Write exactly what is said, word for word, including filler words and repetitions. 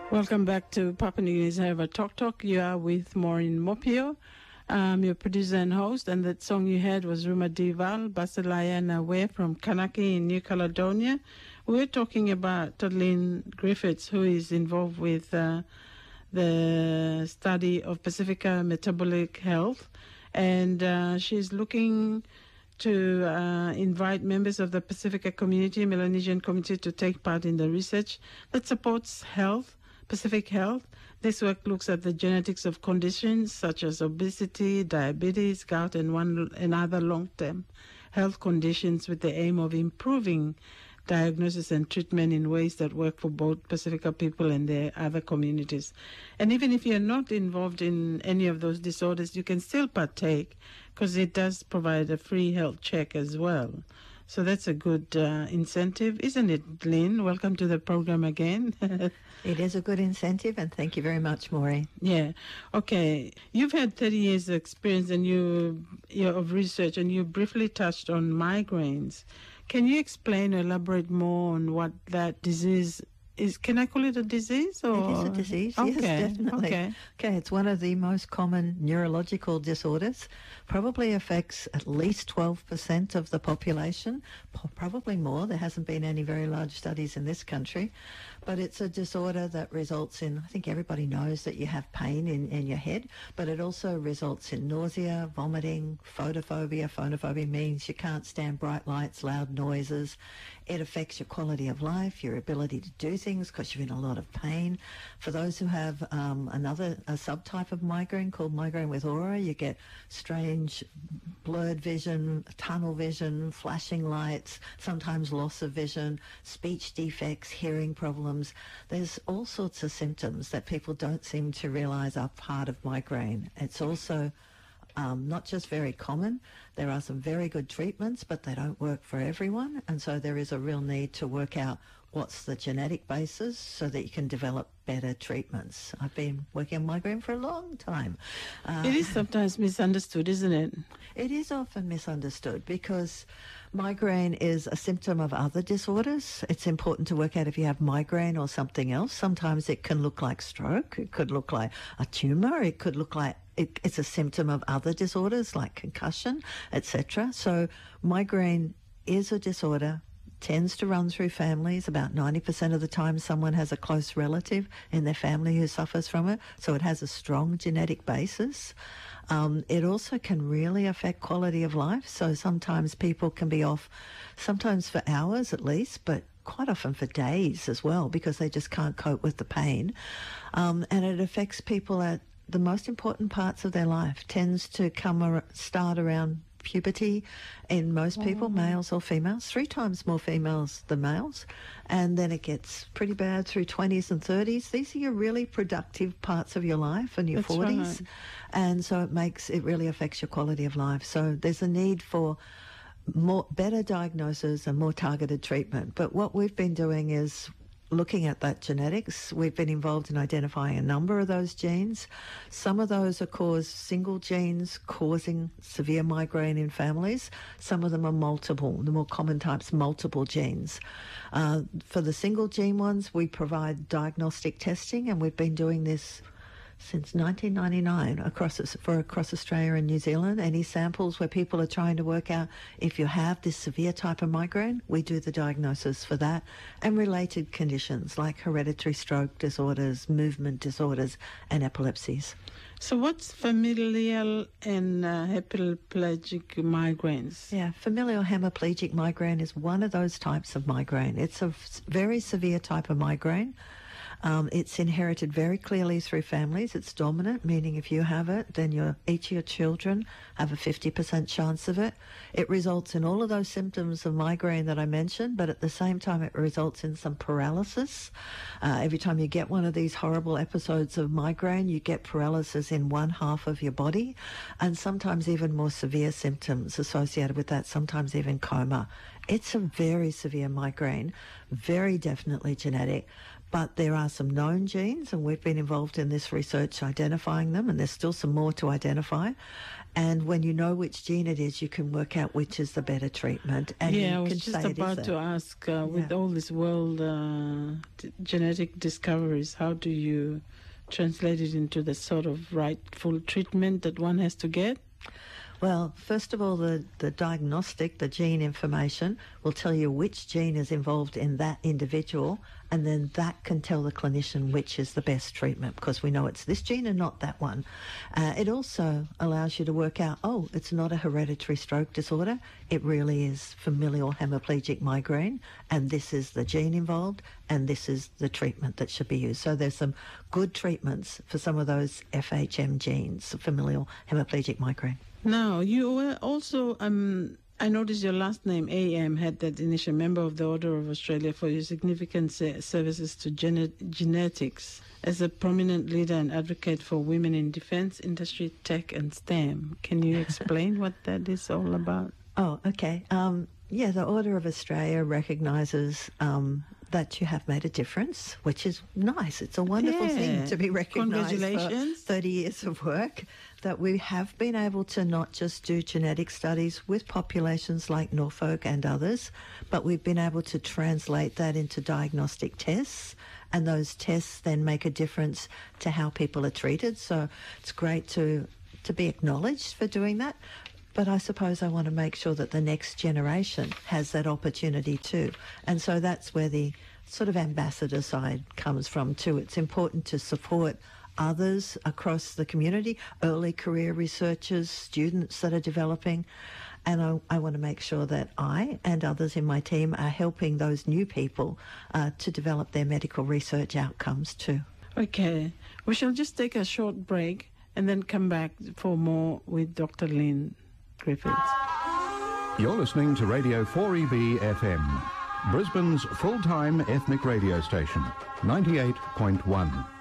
Welcome back to Papua New Guinea's Have a Talk Talk. You are with Maureen Mopio. I'm your producer and host, and that song you heard was Ruma Dival, Basilaya Nawe from Kanaki in New Caledonia. We're talking about Toddlyn Griffiths, who is involved with uh, the study of Pacifica metabolic health, and uh, she's looking to uh, invite members of the Pacifica community, Melanesian community, to take part in the research that supports health, Pacific Health. This work looks at the genetics of conditions such as obesity, diabetes, gout, and one and other long-term health conditions with the aim of improving diagnosis and treatment in ways that work for both Pacifica people and their other communities. And even if you're not involved in any of those disorders, you can still partake because it does provide a free health check as well. So that's a good uh, incentive, isn't it, Lynn? Welcome to the program again. It is a good incentive, and thank you very much, Maureen. Yeah. Okay. You've had thirty years of experience and you, you know, of research, and you briefly touched on migraines. Can you explain or elaborate more on what that disease is? Can I call it a disease? Or? It is a disease, okay. yes, definitely. Okay. Okay, it's one of the most common neurological disorders. Probably affects at least twelve percent of the population, probably more. There hasn't been any very large studies in this country. But it's a disorder that results in, I think everybody knows that you have pain in, in your head, but it also results in nausea, vomiting, photophobia. Phonophobia means you can't stand bright lights, loud noises. It affects your quality of life, your ability to do things because you're in a lot of pain. For those who have um, another a subtype of migraine called migraine with aura, you get strange blurred vision, tunnel vision, flashing lights, sometimes loss of vision, speech defects, hearing problems. There's all sorts of symptoms that people don't seem to realise are part of migraine. It's also um, not just very common. There are some very good treatments, but they don't work for everyone. And so there is a real need to work out what's the genetic basis so that you can develop better treatments. I've been working on migraine for a long time. Uh, it is sometimes misunderstood, isn't it? It is often misunderstood because migraine is a symptom of other disorders. It's important to work out if you have migraine or something else. Sometimes it can look like stroke. It could look like a tumour. It could look like it, it's a symptom of other disorders like concussion, et cetera. So migraine is a disorder, tends to run through families. About ninety percent of the time someone has a close relative in their family who suffers from it, so it has a strong genetic basis. Um, it also can really affect quality of life, so sometimes people can be off, sometimes for hours at least, but quite often for days as well because they just can't cope with the pain. Um, and it affects people at the most important parts of their life, tends to come ar- start around puberty in most people, oh. males or females, three times more females than males, and then it gets pretty bad through twenties and thirties. These are your really productive parts of your life and your That's forties, right. And so it makes it really affects your quality of life. So there's a need for more better diagnosis and more targeted treatment. But what we've been doing is looking at that genetics. We've been involved in identifying a number of those genes. Some of those are caused single genes causing severe migraine in families. Some of them are multiple, the more common types, multiple genes. Uh, for the single gene ones, we provide diagnostic testing, and we've been doing this since nineteen ninety-nine across for across Australia and New Zealand. Any samples where people are trying to work out if you have this severe type of migraine, we do the diagnosis for that, and related conditions like hereditary stroke disorders, movement disorders, and epilepsies. So what's familial and uh, hemiplegic migraines? Yeah, familial hemiplegic migraine is one of those types of migraine. It's a very severe type of migraine. Um, it's inherited very clearly through families. It's dominant, meaning if you have it, then your, each of your children have a fifty percent chance of it. It results in all of those symptoms of migraine that I mentioned, but at the same time it results in some paralysis. Uh, every time you get one of these horrible episodes of migraine, you get paralysis in one half of your body, and sometimes even more severe symptoms associated with that, sometimes even coma It's a very severe migraine, very definitely genetic, but there are some known genes, and we've been involved in this research identifying them, and there's still some more to identify. And when you know which gene it is, you can work out which is the better treatment. And yeah, you I was can just say it about is to that. ask, uh, with Yeah. all these world uh, d- genetic discoveries, how do you translate it into the sort of rightful treatment that one has to get? Well, first of all, the, the diagnostic, the gene information, will tell you which gene is involved in that individual, and then that can tell the clinician which is the best treatment, because we know it's this gene and not that one. Uh, it also allows you to work out, oh, it's not a hereditary stroke disorder. It really is familial hemiplegic migraine, and this is the gene involved, and this is the treatment that should be used. So there's some good treatments for some of those F H M genes, familial hemiplegic migraine. Now, you were also, um, I noticed your last name, A M, had that initial member of the Order of Australia for your significant se- services to gene- genetics as a prominent leader and advocate for women in defence, industry, tech and STEM. Can you explain what that is all about? Oh, okay. Um, yeah, the Order of Australia recognises um, that you have made a difference, which is nice. It's a wonderful Yeah. thing to be recognised for Congratulations. thirty years of work, that we have been able to not just do genetic studies with populations like Norfolk and others, but we've been able to translate that into diagnostic tests, and those tests then make a difference to how people are treated. So it's great to to be acknowledged for doing that. But I suppose I want to make sure that the next generation has that opportunity too. And so that's where the sort of ambassador side comes from too. It's important to support others across the community, early career researchers, students that are developing. And I, I want to make sure that I and others in my team are helping those new people uh, to develop their medical research outcomes too. Okay, we shall just take a short break and then come back for more with Doctor Lynn Griffiths. You're listening to Radio four E B F M, Brisbane's full-time ethnic radio station, ninety-eight point one.